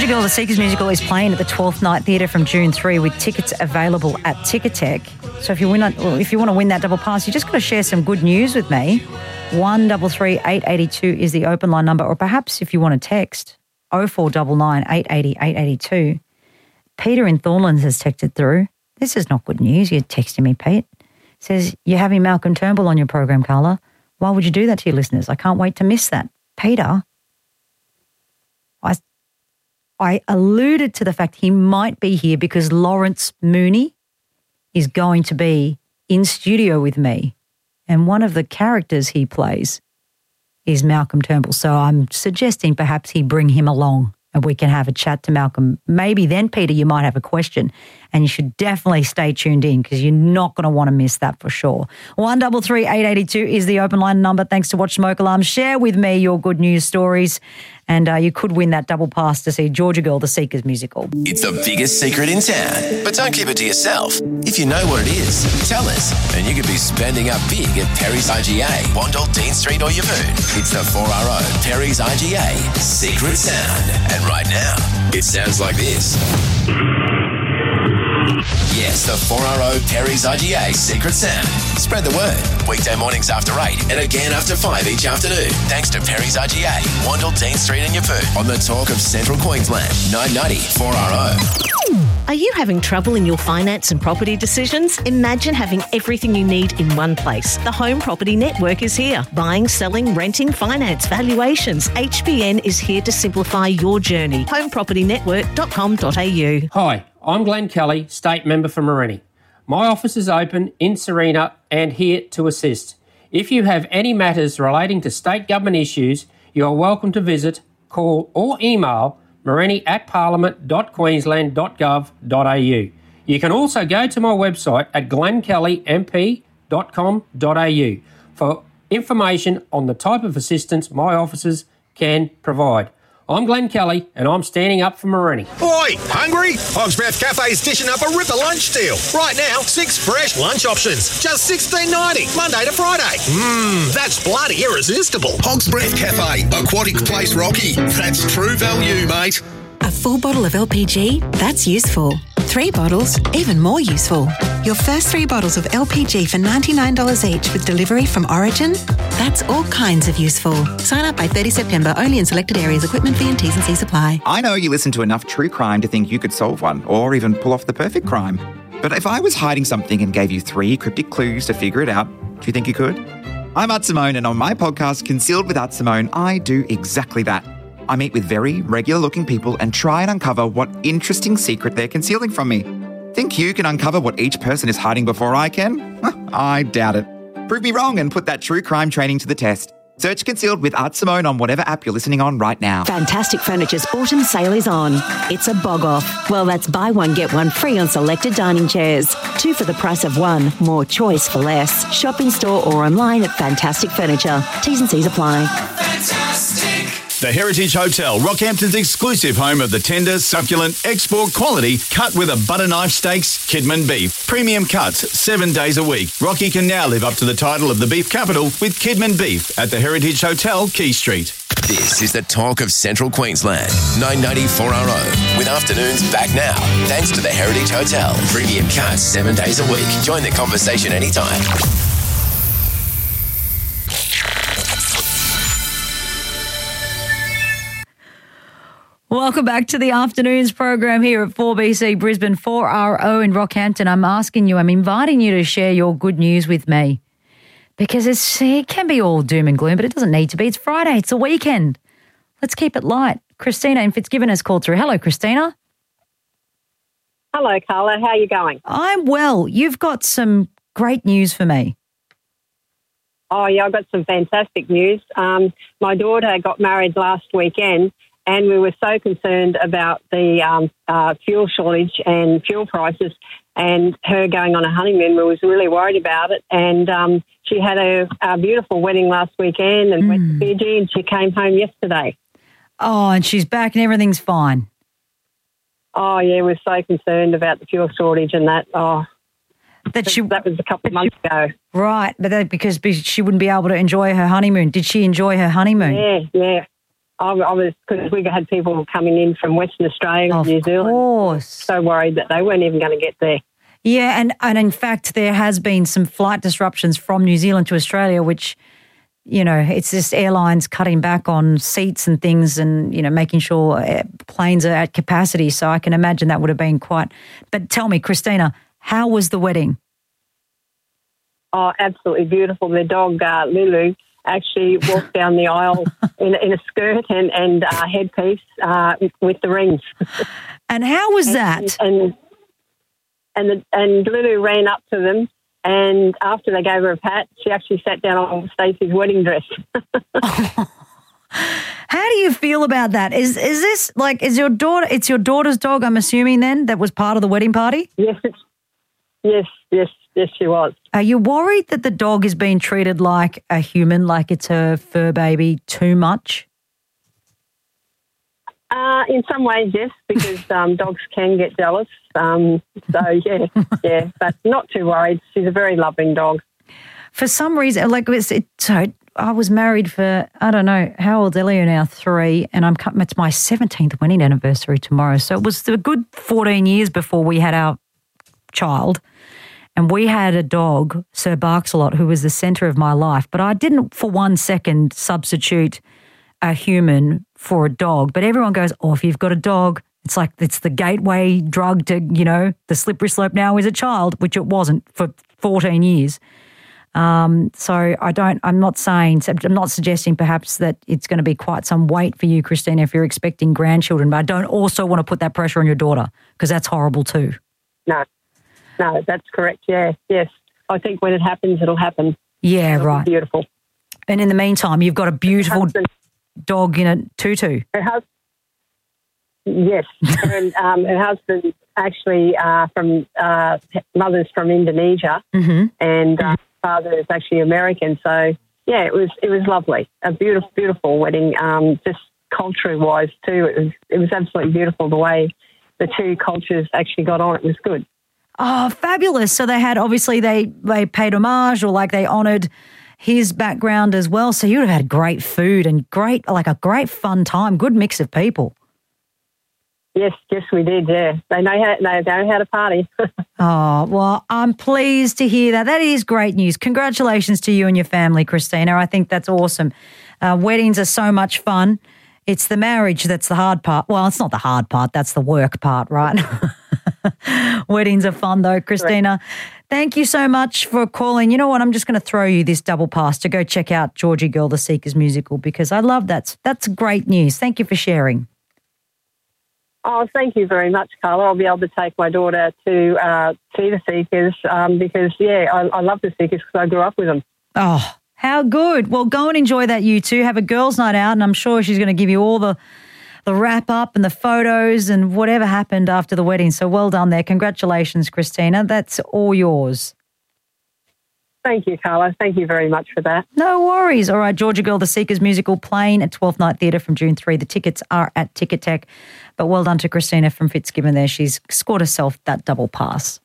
Georgia Girl, the Seekers musical, is playing at the 12th Night Theatre from June 3 with tickets available at Ticketek. So if you want to win that double pass, you just got to share some good news with me. 133 882 is the open line number, or perhaps if you want to text 0499 880 882. Peter in Thornlands has texted through. This is not good news. You're texting me, Pete. Says, you're having Malcolm Turnbull on your program, Carla. Why would you do that to your listeners? I can't wait to miss that. Peter, I alluded to the fact he might be here because Lawrence Mooney is going to be in studio with me. And one of the characters he plays is Malcolm Turnbull. So I'm suggesting perhaps he bring him along and we can have a chat to Malcolm. Maybe then, Peter, you might have a question, and you should definitely stay tuned in because you're not going to want to miss that for sure. 133 882 is the open line number. Thanks to Watch Smoke Alarm. Share with me your good news stories, and you could win that double pass to see Georgia Girl, the Seekers musical. It's the biggest secret in town, but don't keep it to yourself. If you know what it is, tell us, and you could be spending up big at Perry's IGA, Wandle, Dean Street or Yavoon. It's the 4RO Perry's IGA Secret Sound. And right now, it sounds like this. Yes, the 4RO Perry's IGA Secret Sound. Spread the word. Weekday mornings after 8 and again after 5 each afternoon. Thanks to Perry's IGA, Wandle, Dean Street and Yavoon. On the talk of Central Queensland, 990 4RO. Are you having trouble in your finance and property decisions? Imagine having everything you need in one place. The Home Property Network is here. Buying, selling, renting, finance, valuations. HBN is here to simplify your journey. homepropertynetwork.com.au. Hi, I'm Glenn Kelly, State Member for Morenni. My office is open in Serena and here to assist. If you have any matters relating to state government issues, you are welcome to visit, call or email morenni@parliament.queensland.gov.au. You can also go to my website at glennkellymp.com.au for information on the type of assistance my offices can provide. I'm Glenn Kelly and I'm standing up for Morenni. Oi, hungry? Hog's Breath Cafe's dishing up a ripper lunch deal. Right now, 6 fresh lunch options, just $16.90, Monday to Friday. That's bloody irresistible. Hog's Breath Cafe, Aquatic Place Rocky. That's true value, mate. A full bottle of LPG? That's useful. 3 bottles? Even more useful. Your first 3 bottles of LPG for $99 each with delivery from Origin? That's all kinds of useful. Sign up by 30 September, only in selected areas. Equipment fee and T's and C's apply. I know you listen to enough true crime to think you could solve one or even pull off the perfect crime. But if I was hiding something and gave you 3 cryptic clues to figure it out, do you think you could? I'm Art Simone, and on my podcast, Concealed with Art Simone, I do exactly that. I meet with very regular-looking people and try and uncover what interesting secret they're concealing from me. Think you can uncover what each person is hiding before I can? I doubt it. Prove me wrong and put that true crime training to the test. Search Concealed with Art Simone on whatever app you're listening on right now. Fantastic Furniture's autumn sale is on. It's a bog-off. Well, that's buy one, get one free on selected dining chairs. 2 for the price of 1. More choice for less. Shop in store or online at Fantastic Furniture. T's and C's apply. Fantastic. The Heritage Hotel, Rockhampton's exclusive home of the tender, succulent, export quality, cut with a butter knife steaks, Kidman beef. Premium cuts, 7 days a week. Rocky can now live up to the title of the beef capital with Kidman beef at the Heritage Hotel, Key Street. This is the talk of Central Queensland, 990 4RO. With afternoons back now, thanks to the Heritage Hotel. Premium cuts 7 days a week. Join the conversation anytime. Welcome back to the afternoons program here at 4BC Brisbane, 4RO in Rockhampton. I'm inviting you to share your good news with me because it can be all doom and gloom, but it doesn't need to be. It's Friday. It's a weekend. Let's keep it light. Christina in Fitzgibbon has called through. Hello, Christina. Hello, Carla. How are you going? I'm well. You've got some great news for me. Oh, yeah, I've got some fantastic news. My daughter got married last weekend, and we were so concerned about the fuel shortage and fuel prices and her going on a honeymoon. We was really worried about it. And she had a beautiful wedding last weekend and went to Fiji, and she came home yesterday. Oh, and she's back and everything's fine. Oh, yeah, we're so concerned about the fuel shortage and that. That was a couple of months ago. Right, but because she wouldn't be able to enjoy her honeymoon. Did she enjoy her honeymoon? Yeah. I was, because we had people coming in from Western Australia and New Zealand. Of course. So worried that they weren't even going to get there. Yeah, and in fact, there has been some flight disruptions from New Zealand to Australia, which, you know, it's just airlines cutting back on seats and things and, you know, making sure planes are at capacity. So I can imagine that would have been quite... But tell me, Christina, how was the wedding? Oh, absolutely beautiful. The dog, Lulu, actually walked down the aisle in a skirt and headpiece with the rings. And how was that? And Lulu ran up to them, and after they gave her a pat, she actually sat down on Stacey's wedding dress. How do you feel about that? Is this like, is your daughter? It's your daughter's dog, I'm assuming. Then that was part of the wedding party. Yes, she was. Are you worried that the dog is being treated like a human, like it's her fur baby, too much? In some ways, yes, because dogs can get jealous. So, yeah, but not too worried. She's a very loving dog. For some reason, I was married for, I don't know, how old Elio now? 3, and it's my 17th wedding anniversary tomorrow. So it was a good 14 years before we had our child. And we had a dog, Sir Barks-a-Lot, who was the centre of my life. But I didn't for 1 second substitute a human for a dog. But everyone goes, oh, if you've got a dog, it's like it's the gateway drug to, you know, the slippery slope now is a child, which it wasn't for 14 years. So I'm not suggesting perhaps that it's going to be quite some wait for you, Christina, if you're expecting grandchildren. But I don't also want to put that pressure on your daughter because that's horrible too. No, that's correct. Yeah, yes. I think when it happens, it'll happen. Yeah, it'll right. Be beautiful. And in the meantime, you've got a beautiful dog in a tutu. Her husband, yes. And her husband actually from mother's from Indonesia, and father is actually American. So yeah, it was lovely. A beautiful wedding. Just culture wise too, it was absolutely beautiful the way the two cultures actually got on. It was good. Oh, fabulous. So they had, obviously they paid homage or like they honoured his background as well. So you would have had great food and a great fun time, good mix of people. Yes, we did, yeah. They know how to party. Oh, well, I'm pleased to hear that. That is great news. Congratulations to you and your family, Christina. I think that's awesome. Weddings are so much fun. It's the marriage that's the hard part. Well, it's not the hard part. That's the work part, right? Weddings are fun, though, Christina. Thank you so much for calling. You know what? I'm just going to throw you this double pass to go check out Georgie Girl, the Seekers musical, because I love that. That's great news. Thank you for sharing. Oh, thank you very much, Carla. I'll be able to take my daughter to see the Seekers because, I love the Seekers because I grew up with them. Oh, how good. Well, go and enjoy that, you two. Have a girls' night out, and I'm sure she's going to give you all the wrap-up and the photos and whatever happened after the wedding. So well done there. Congratulations, Christina. That's all yours. Thank you, Carla. Thank you very much for that. No worries. All right, Georgia Girl, the Seekers musical playing at 12th Night Theatre from June 3. The tickets are at Ticketek. But well done to Christina from Fitzgibbon there. She's scored herself that double pass.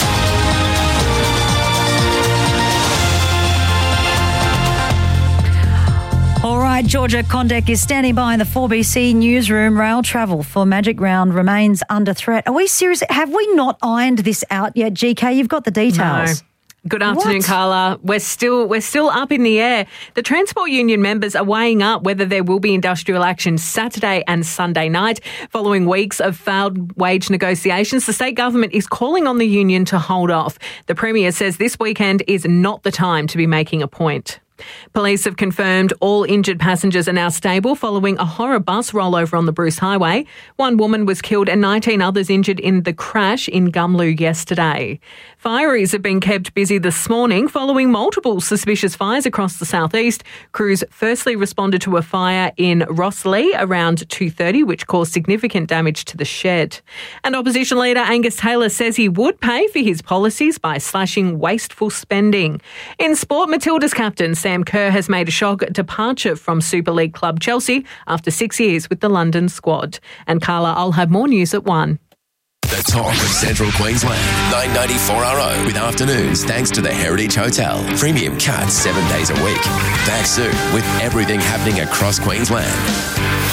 All right, Georgia Kondek is standing by in the 4BC newsroom. Rail travel for Magic Round remains under threat. Are we serious? Have we not ironed this out yet, GK? You've got the details. No. Good afternoon, Carla. We're still up in the air. The Transport Union members are weighing up whether there will be industrial action Saturday and Sunday night. Following weeks of failed wage negotiations, the state government is calling on the union to hold off. The Premier says this weekend is not the time to be making a point. Police have confirmed all injured passengers are now stable following a horror bus rollover on the Bruce Highway. 1 woman was killed and 19 others injured in the crash in Gumloo yesterday. Fireys have been kept busy this morning following multiple suspicious fires across the southeast. Crews firstly responded to a fire in Rosslea around 2:30, which caused significant damage to the shed. And opposition leader Angus Taylor says he would pay for his policies by slashing wasteful spending. In sport, Matilda's captain Sam Kerr has made a shock departure from Super League club Chelsea after 6 years with the London squad. And Carla, I'll have more news at 1. The talk of Central Queensland, 994RO with afternoons thanks to the Heritage Hotel. Premium cuts 7 days a week. Back soon with everything happening across Queensland.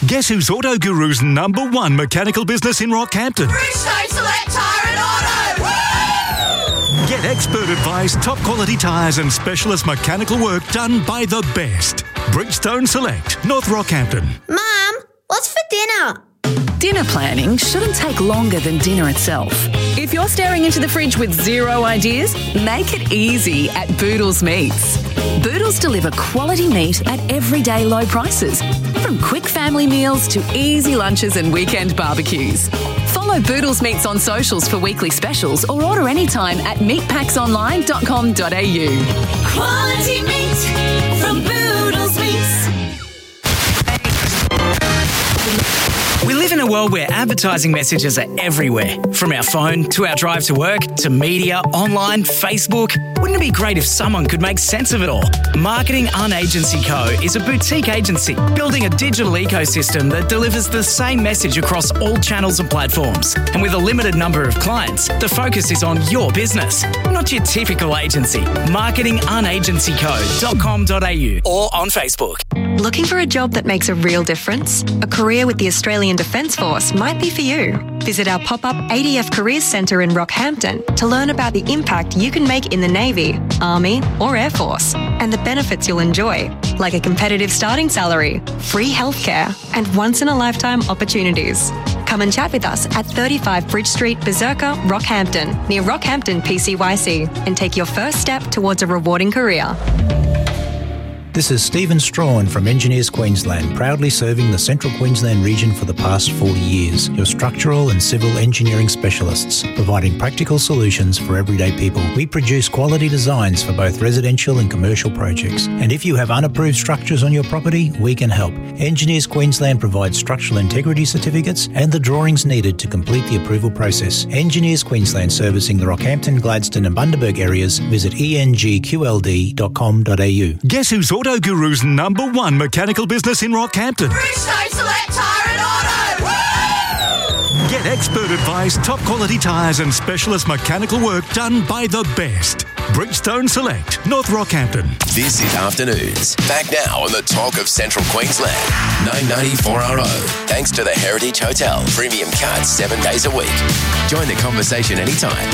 Guess who's Auto Guru's number one mechanical business in Rockhampton? Bridgestone Select Tyre and Auto! Woo! Get expert advice, top quality tyres and specialist mechanical work done by the best. Bridgestone Select, North Rockhampton. Mum, what's for dinner? Dinner planning shouldn't take longer than dinner itself. If you're staring into the fridge with zero ideas, make it easy at Boodles Meats. Boodles deliver quality meat at everyday low prices, from quick family meals to easy lunches and weekend barbecues. Follow Boodles Meats on socials for weekly specials or order anytime at meatpacksonline.com.au. Quality meat from Boodles Meats. We live in a world where advertising messages are everywhere, from our phone to our drive to work to media, online, Facebook. Wouldn't it be great if someone could make sense of it all? Marketing Unagency Co. is a boutique agency building a digital ecosystem that delivers the same message across all channels and platforms. And with a limited number of clients, the focus is on your business, not your typical agency. marketingunagencyco.com.au or on Facebook. Looking for a job that makes a real difference? A career with the Australian Defence Force might be for you. Visit our pop-up ADF Careers Centre in Rockhampton to learn about the impact you can make in the Navy, Army or Air Force and the benefits you'll enjoy, like a competitive starting salary, free healthcare and once-in-a-lifetime opportunities. Come and chat with us at 35 Bridge Street, Berserker, Rockhampton, near Rockhampton PCYC, and take your first step towards a rewarding career. This is Stephen Strawn from Engineers Queensland, proudly serving the Central Queensland region for the past 40 years. Your structural and civil engineering specialists, providing practical solutions for everyday people. We produce quality designs for both residential and commercial projects. And if you have unapproved structures on your property, we can help. Engineers Queensland provides structural integrity certificates and the drawings needed to complete the approval process. Engineers Queensland, servicing the Rockhampton, Gladstone and Bundaberg areas. Visit engqld.com.au. Guess who's Auto Guru's number one mechanical business in Rockhampton? Bridgestone Select Tyre and Auto! Woo! Get expert advice, top quality tyres and specialist mechanical work done by the best. Bridgestone Select, North Rockhampton. This is Afternoons. Back now on the talk of Central Queensland. 994RO. Thanks to the Heritage Hotel. Premium cards 7 days a week. Join the conversation anytime.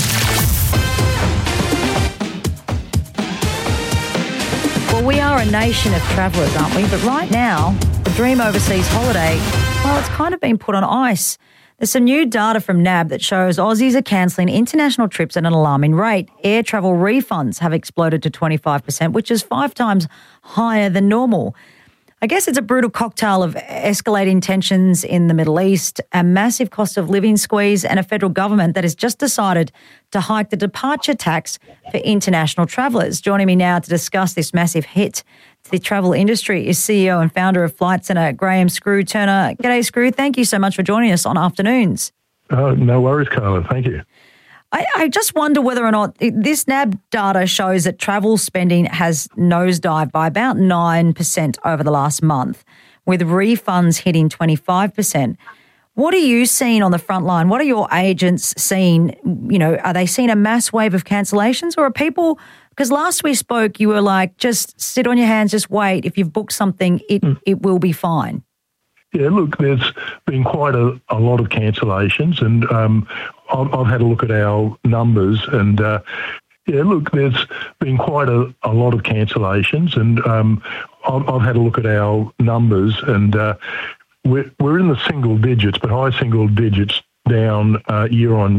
Well, we are a nation of travellers, aren't we? But right now, the dream overseas holiday, well, it's kind of been put on ice. There's some new data from NAB that shows Aussies are cancelling international trips at an alarming rate. Air travel refunds have exploded to 25%, which is 5 times higher than normal. I guess it's a brutal cocktail of escalating tensions in the Middle East, a massive cost of living squeeze, and a federal government that has just decided to hike the departure tax for international travellers. Joining me now to discuss this massive hit to the travel industry is CEO and founder of Flight Centre, Graham Screw Turner. G'day, Screw. Thank you so much for joining us on Afternoons. No worries, Carla. Thank you. I just wonder whether or not this NAB data shows that travel spending has nosedived by about 9% over the last month, with refunds hitting 25%. What are you seeing on the front line? What are your agents seeing? You know, are they seeing a mass wave of cancellations, or are people, because last we spoke, you were like, just sit on your hands, just wait. If you've booked something, it will be fine. Yeah, look, there's been quite a lot of cancellations, and I've had a look at our numbers, and there's been quite a lot of cancellations, and I've had a look at our numbers, and we're in the single digits, but high single digits down year on